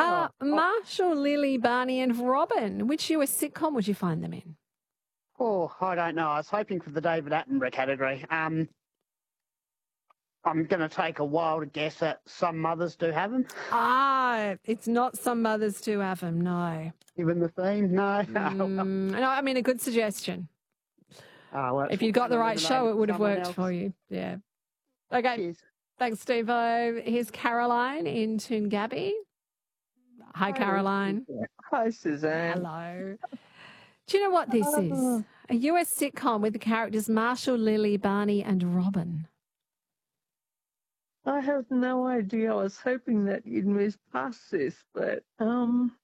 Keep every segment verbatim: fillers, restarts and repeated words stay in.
Uh, Oh, Marshall, Lily, Barney and Robin. Which U S sitcom would you find them in? oh, I don't know. I was hoping for the David Attenborough category. Um, I'm going to take a wild guess at Some Mothers Do Have Them. Ah, it's not Some Mothers Do Have Them, no. Given the theme, no. Mm, no, I mean, a good suggestion. Oh, well, If you got the right show, it would have worked else. for you. Yeah. Okay. Cheers. Thanks, Steve-O. Here's Caroline in Toongabbie. Hi, Hi, Caroline. Hi, Suzanne. Hello. Do you know what this is? Oh. A U S sitcom with the characters Marshall, Lily, Barney and Robin. I have no idea. I was hoping that you'd move past this, but um,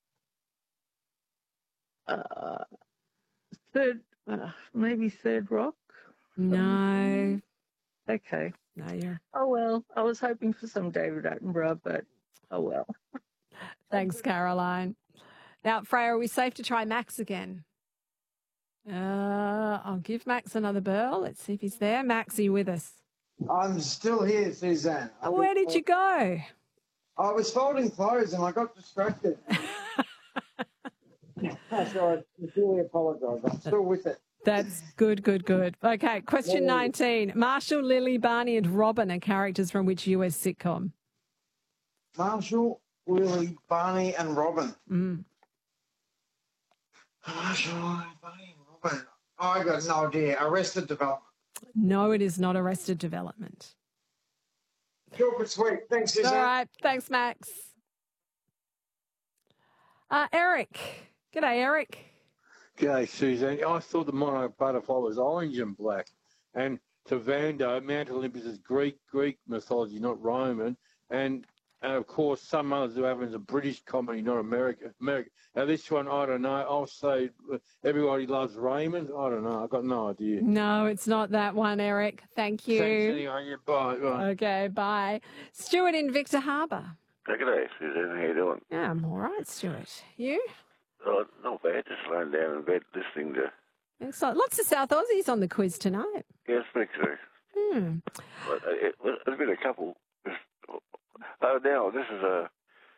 uh, third, uh, maybe Third Rock. No. Okay. No, you're. Oh well, I was hoping for some David Attenborough, but oh well. Thanks, Caroline. Now, Freya, are we safe to try Max again? Uh, I'll give Max another burl. Let's see if he's there. Max, are you with us? I'm still here, Suzanne. I Where did you go? I was folding clothes and I got distracted. So I sincerely apologise. I'm still with it. That's good, good, good. Okay, question Yeah. nineteen. Marshall, Lily, Barney and Robin are characters from which U S sitcom? Marshall, Lily, Barney and Robin. Mm. Marshall, Lily, Barney and Robin. I got no idea. Arrested Development. No, it is not Arrested Development. Short but sweet. Thanks, Suzanne. All right. Thanks, Max. Uh, Eric. G'day, Eric. G'day, Suzanne. I thought the monarch butterfly was orange and black. And to Vando, Mount Olympus is Greek, Greek mythology, not Roman. And, and of course, Some Mothers Do Have Them is a British comedy, not American. American. Now, this one, I don't know. I'll say Everybody Loves Raymond. I don't know. I've got no idea. No, it's not that one, Eric. Thank you. Thanks anyway. Yeah, bye. bye. Okay, bye. Stuart in Victor Harbour. G'day, Suzanne. How you doing? Yeah, I'm all right, Stuart. You? Oh, not bad. Just laying down in bed listening to... Excellent. Lots of South Aussies on the quiz tonight. Yes, me too. Hmm. But it, there's been a couple... Oh, now, this is a...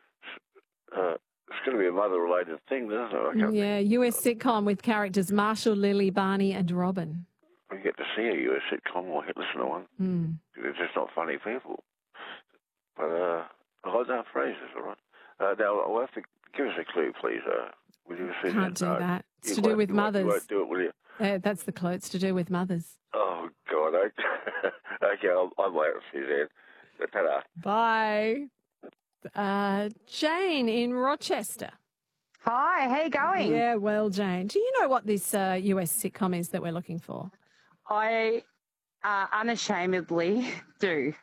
Uh, it's going to be a mother-related thing, isn't it? I can't Yeah, U S sitcom with characters Marshall, Lily, Barney and Robin. We get to see a U S sitcom or listen to one. Hmm. They're just not funny people. But, uh, I got no phrases, all right? Uh, now, I'll have to give us a clue, please. Uh, will you see Can't do no, that. It's you to do won't- with you won't- mothers. You won't do it, will you? Uh, that's the clue. It's to do with mothers. Oh, God. Okay, okay I'll, I'll wait and see then. Ta-da. Bye. Uh, Jane in Rochester. Hi, how you going? Yeah, well, Jane. Do you know what this uh, U S sitcom is that we're looking for? I uh, unashamedly do.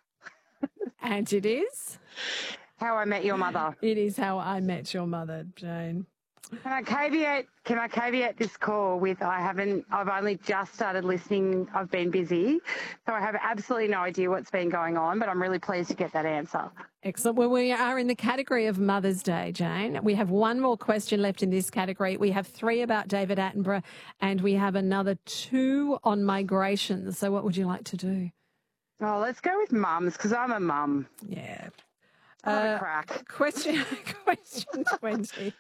And it is? How I Met Your Mother. It is How I Met Your Mother, Jane. Can I caveat? Can I caveat this call with I haven't? I've only just started listening. I've been busy, so I have absolutely no idea what's been going on. But I'm really pleased to get that answer. Excellent. Well, we are in the category of Mother's Day, Jane. We have one more question left in this category. We have three about David Attenborough, and we have another two on migration. So, what would you like to do? Oh, let's go with mums because I'm a mum. Yeah. Have a Uh, crack. Question, question twenty.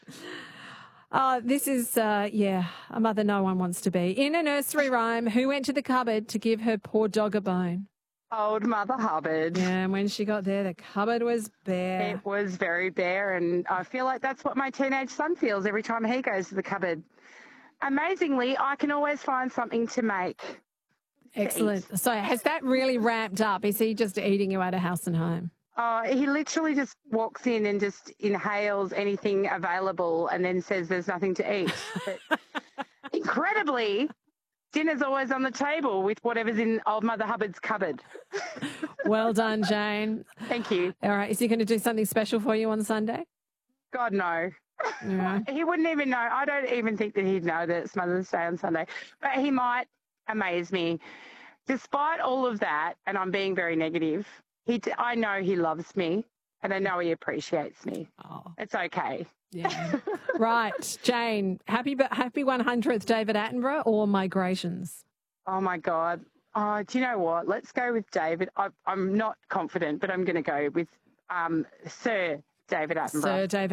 Uh, this is, uh, yeah, a mother no one wants to be. In a nursery rhyme, who went to the cupboard to give her poor dog a bone? Old Mother Hubbard. Yeah, and when she got there, the cupboard was bare. It was very bare, and I feel like that's what my teenage son feels every time he goes to the cupboard. Amazingly, I can always find something to make. Excellent. So has that really ramped up? Is he just eating you out of house and home? Uh, he literally just walks in and just inhales anything available and then says there's nothing to eat. But incredibly, dinner's always on the table with whatever's in old Mother Hubbard's cupboard. Well done, Jane. Thank you. All right. Is he going to do something special for you on Sunday? God, no. Yeah. He wouldn't even know. I don't even think that he'd know that it's Mother's Day on Sunday. But he might amaze me. Despite all of that, and I'm being very negative, he, I know he loves me and I know he appreciates me. Oh. It's okay. Yeah. Right. Jane, happy happy one hundredth David Attenborough or migrations? Oh, my God. Oh, do you know what? Let's go with David. I, I'm not confident, but I'm going to go with um, Sir David Attenborough. Sir David